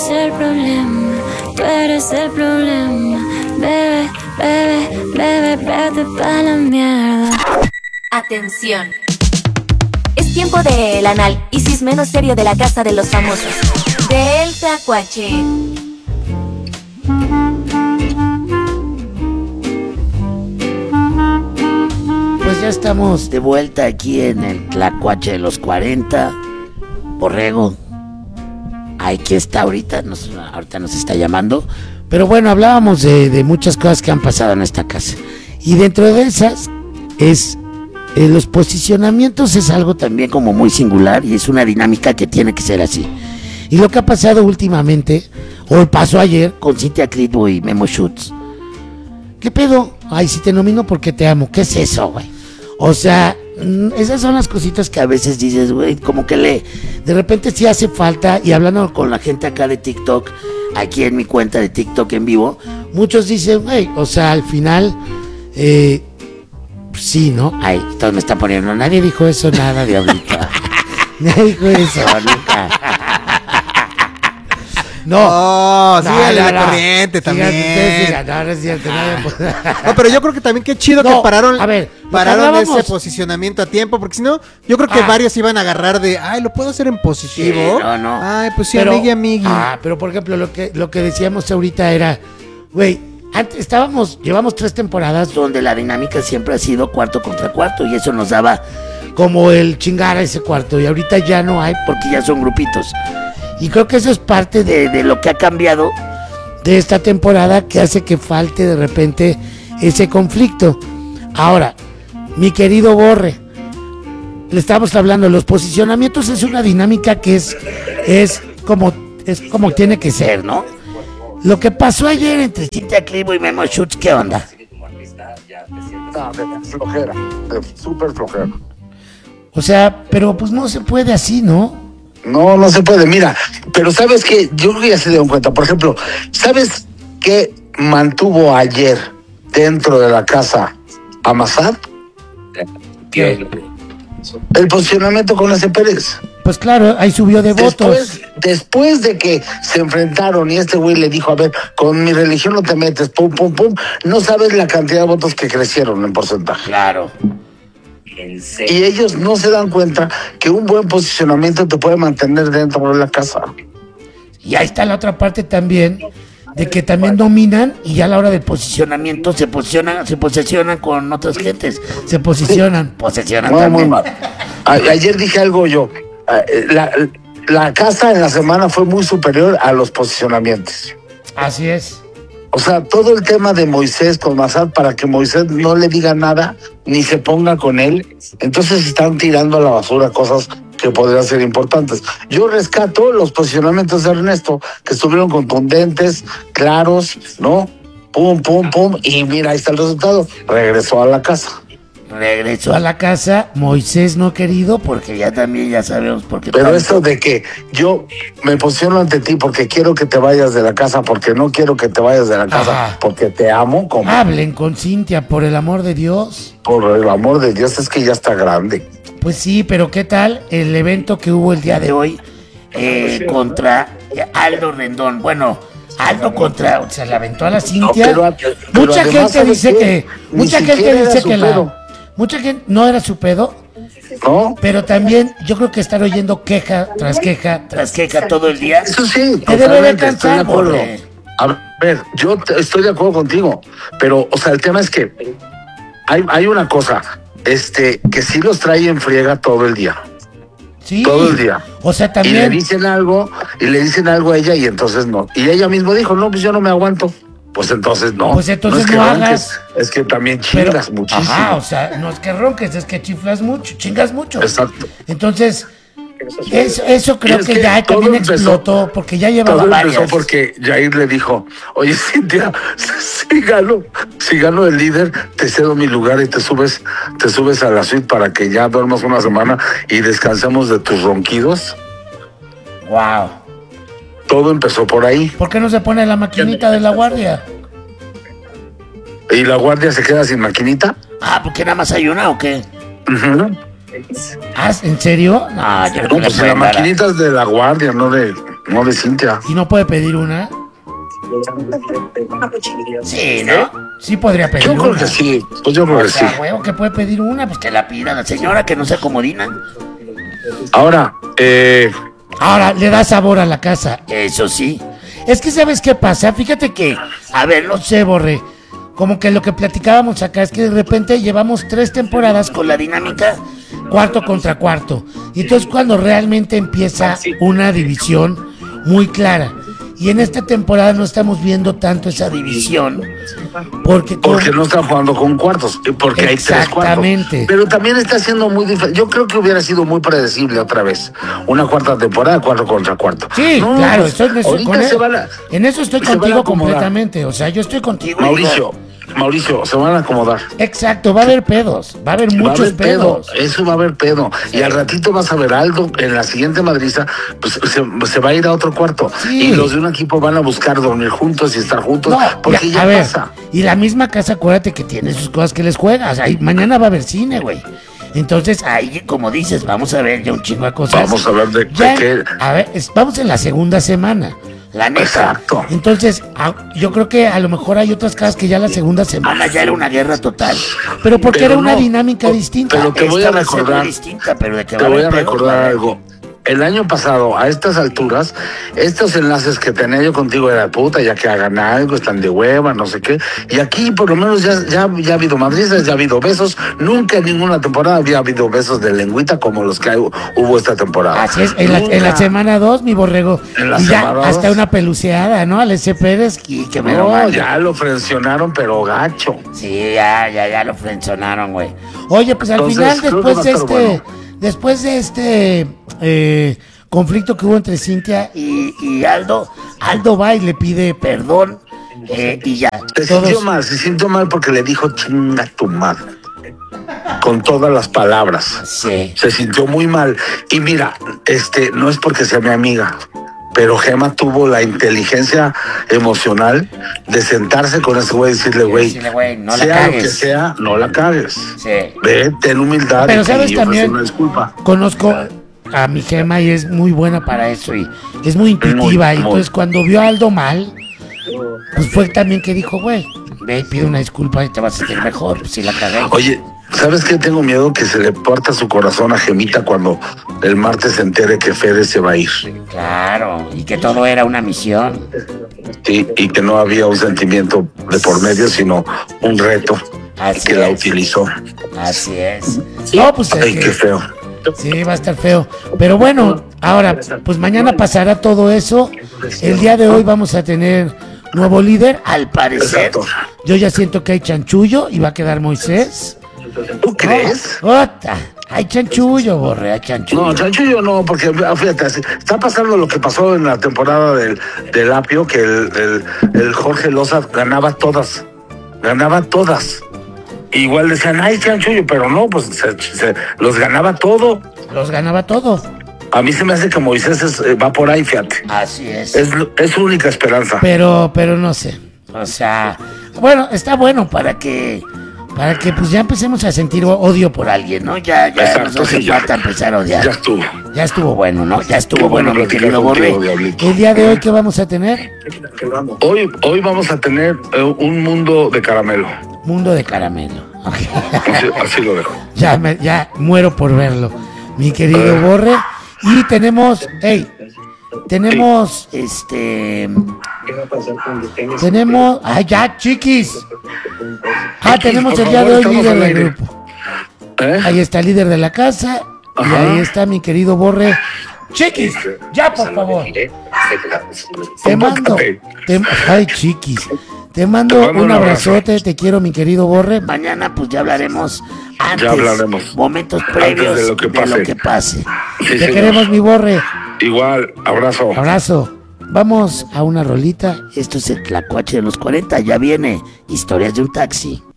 eres el problema, tú eres el problema. Bebe, bebe, bebe, vete pa' la mierda. Atención. Es tiempo de el análisis menos serio de la casa de los famosos. Del Tlacuache. Pues ya estamos de vuelta aquí en el Tlacuache de los 40. Borrego, aquí está ahorita nos está llamando. Pero bueno, hablábamos de muchas cosas que han pasado en esta casa. Y dentro de esas es... los posicionamientos es algo también como muy singular y es una dinámica que tiene que ser así. Y lo que ha pasado últimamente, o pasó ayer con Cynthia Clitbo y Memo Schutz. ¿Qué pedo? Ay, si te nomino porque te amo. ¿Qué es eso, güey? O sea, esas son las cositas que a veces dices, güey, como que de repente sí hace falta. Y hablando con la gente acá de TikTok, aquí en mi cuenta de TikTok en vivo, muchos dicen, güey, o sea, al final... sí, ¿no? Ay, todos me están poniendo. Nadie dijo eso, nada, diablita. Nadie dijo eso, nunca. No, síganle la corriente también. No es cierto. No, pero yo creo que también qué chido que pararon hablábamos... ese posicionamiento a tiempo, porque si no, yo creo que varios iban a agarrar de, ay, lo puedo hacer en positivo. Sí, no. Ay, pues sí, amigui. Pero por ejemplo, lo que decíamos ahorita era, güey, antes llevamos 3 temporadas donde la dinámica siempre ha sido cuarto contra cuarto y eso nos daba como el chingar a ese cuarto y ahorita ya no hay porque ya son grupitos. Y creo que eso es parte de lo que ha cambiado de esta temporada que hace que falte de repente ese conflicto. Ahora, mi querido Borre, le estamos hablando, los posicionamientos es una dinámica que es como tiene que ser, ¿no? Lo que pasó ayer entre Cynthia Clitbo y Memo Schutz, ¿qué onda? De flojera, de súper flojera. O sea, pero pues no se puede así, ¿no? No se puede, mira, pero ¿sabes qué? Yo creo que ya se dieron cuenta, por ejemplo, ¿sabes qué mantuvo ayer dentro de la casa a Massad? ¿Qué? El posicionamiento con ese Pérez. Pues claro, ahí subió de votos. Después de que se enfrentaron y este güey le dijo, a ver, con mi religión no te metes, pum, no sabes la cantidad de votos que crecieron en porcentaje. Claro. Y ellos no se dan cuenta que un buen posicionamiento te puede mantener dentro de la casa. Y ahí está la otra parte también, de que también dominan y ya a la hora del posicionamiento se posesionan con otras gentes. Posesionan no, también. Muy mal. Ayer dije algo yo. La casa en la semana fue muy superior a los posicionamientos. Así es. O sea, todo el tema de Moisés con Massad para que Moisés no le diga nada ni se ponga con él. Entonces están tirando a la basura cosas que podrían ser importantes. Yo rescato los posicionamientos de Ernesto, que estuvieron contundentes, claros, ¿no? Pum, y mira, ahí está el resultado. Regresó a la casa, Moisés no querido, porque ya sabemos por qué. Pero esto de que yo me posiciono ante ti porque quiero que te vayas de la casa, porque no quiero que te vayas de la casa, porque te amo. ¿Cómo? Hablen con Cynthia, por el amor de Dios. Por el amor de Dios, es que ya está grande. Pues sí, pero ¿qué tal el evento que hubo el día de hoy contra Aldo Rendón? Bueno, Aldo se la aventó a la Cynthia. Pero mucha además, gente dice que pedo. Mucha gente no era su pedo, ¿no? Pero también yo creo que estar oyendo queja tras queja todo el día. Eso sí, te debe de cansar, Borre. A ver, yo estoy de acuerdo contigo, pero, o sea, el tema es que hay una cosa, que sí los trae en friega todo el día. Sí. Todo el día. O sea, también. Y le dicen algo a ella y entonces no. Y ella misma dijo, no, pues yo no me aguanto. Pues entonces no. Pues entonces no es que no ronques, hagas. Es que también chingas muchísimo. Ajá, o sea, no es que ronques, es que chiflas mucho, chingas mucho. Exacto. Entonces, eso creo que ya también explotó, porque ya llevaba varias. Empezó porque Jair le dijo, oye, Cynthia, si gano el líder, te cedo mi lugar y te subes a la suite para que ya duermas una semana y descansemos de tus ronquidos. Wow. Todo empezó por ahí. ¿Por qué no se pone la maquinita de la guardia? ¿Y la guardia se queda sin maquinita? ¿Porque nada más hay una o qué? Uh-huh. ¿En serio? No, yo no, pues la maquinita es de la guardia, no de... no de Cintia. ¿Y no puede pedir una? Sí, ¿no? Sí podría pedir Yo creo una. que sí, pues yo creo que sí. O sea, huevo, que puede pedir una, pues que la pida la señora, que no se acomodina. Ahora, Ahora, le da sabor a la casa. Eso sí. Es que, ¿sabes qué pasa? Fíjate que, a ver, no sé, Borre. Como que lo que platicábamos acá es que de repente llevamos 3 temporadas con la dinámica cuarto contra cuarto. Y entonces cuando realmente empieza una división muy clara. Y en esta temporada no estamos viendo tanto esa división. Porque no están jugando con cuartos, porque hay 3 cuartos. Exactamente. Pero también está siendo muy diferente. Yo creo que hubiera sido muy predecible otra vez. Una cuarta temporada, 4 contra cuarto. Sí, No, claro, pues, con ahorita se van a, en eso estoy se van a contigo acomodar. completamente. O sea, yo estoy contigo. Mauricio, se van a acomodar. Exacto, va a haber pedos, va a haber Va a muchos haber pedos. Eso va a haber pedo. Y al ratito vas a ver Aldo en la siguiente madriza, pues se va a ir a otro cuarto. Sí. Y los de un equipo van a buscar dormir juntos y estar juntos. No, porque ya a ver, pasa. y la misma casa, acuérdate que tiene sus cosas que les juegas. Ahí, mañana va a haber cine, güey. Entonces, ahí, como dices, vamos a ver ya un chingo de cosas. Vamos a ver de Ya, qué. a ver, vamos en la segunda semana. La neta. Exacto. Entonces, yo creo que a lo mejor hay otras casas que ya la segunda semana ya era una guerra total. Pero porque Pero era una no, dinámica distinta. pero te voy a Esta va ser muy recordar- distinta, pero de que Te va a voy a haber pedos, recordar va a haber. algo. El año pasado, a estas alturas, estos enlaces que tenía yo contigo era puta, ya que hagan algo, están de hueva, no sé qué. Y aquí por lo menos ya ha habido madrizas, ya ha habido besos. Nunca en ninguna temporada había habido besos de lengüita como los que hubo esta temporada. Así es, en la Nunca. semana 2, mi borrego. En la Y ya semana hasta 2. una peluceada, ¿no? Al S. Pérez y que me lo No, mande. ya lo frencionaron, pero gacho. Sí, ya lo frenzonaron, güey. Oye, pues al Entonces, final, creo que va a estar bueno. después de este conflicto que hubo entre Cintia y Aldo va y le pide perdón y ya. Se sintió mal porque le dijo chinga tu madre. Con todas las palabras. Sí. Se sintió muy mal. Y mira, no es porque sea mi amiga, pero Gema tuvo la inteligencia emocional de sentarse con ese güey y decirle, güey, Decirle, güey, no la sea lo que cagues. sea, no la cagues. Sí. Ve, ten humildad Pero y sabes ofrece también, una disculpa. conozco a mi Gema y es muy buena para eso y es muy intuitiva. Muy, Y entonces cuando vio a Aldo mal, pues fue también que dijo, güey, ve y pide una disculpa y te vas a sentir mejor, pues, si la cagué. Oye, ¿sabes qué? Tengo miedo que se le parta su corazón a Gemita cuando el martes se entere que Fede se va a ir. Claro, y que todo era una misión. Sí, y que no había un sentimiento de por medio, sino un reto. Así que la es. utilizó. Así es. No, pues Ay, qué feo. sí, va a estar feo. Pero bueno, ahora, pues mañana pasará todo eso. El día de hoy vamos a tener nuevo líder, al parecer. Exacto. Yo ya siento que hay chanchullo y va a quedar Moisés. ¿Tú crees? Ota, hay chanchullo, Borre, hay chanchullo. No, Chanchullo no, porque fíjate, está pasando lo que pasó en la temporada del Apio, que el Jorge Loza ganaba todas. Igual decían, ay, Chanchullo, pero no, pues se los ganaba todo. Los ganaba todo. A mí se me hace que Moisés va por ahí, fíjate. Así es. Es su única esperanza. Pero no sé. O sea, bueno, está bueno para que pues ya empecemos a sentir odio por alguien, ¿no? Ya Exacto, nos hace sí, ya. falta empezar a odiar. Ya estuvo. Ya estuvo bueno, ¿no? Ya estuvo Qué bueno, bueno mi platicar querido contigo, Borre. Diablito. El día de hoy, ¿qué vamos a tener? Hoy vamos a tener un mundo de caramelo. Mundo de caramelo. Ok. Así lo dejo. Ya muero por verlo, mi querido Borre. Y tenemos, ay, ya, chiquis. Tenemos el día de hoy Estamos líder al del aire. grupo. ¿Eh? Ahí está el líder de la casa. Y Ajá. ahí está mi querido Borre. Chiquis, ya por favor. Te mando. Ay, chiquis. Te mando un abrazote, te quiero, mi querido Borre. Mañana pues ya hablaremos antes. Ya hablaremos. Momentos Antes previos de lo que pase. Sí, Te señor. queremos, mi Borre. Igual, abrazo. Abrazo. Vamos a una rolita. Esto es el Tlacuache de los 40. Ya viene Historias de un taxi.